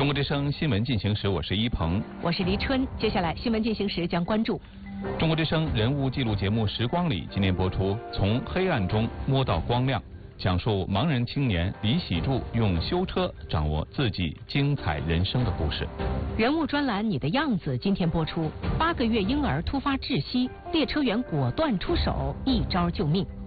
中国之声新闻进行时，我是一鹏， 我是黎春。接下来新闻进行时将关注中国之声人物记录节目《时光里》今天播出，从黑暗中摸到光亮，讲述盲人青年李喜柱用修车掌握自己精彩人生的故事。 人物专栏《你的样子》今天播出，8个月婴儿突发窒息，列车员果断出手，一招救命。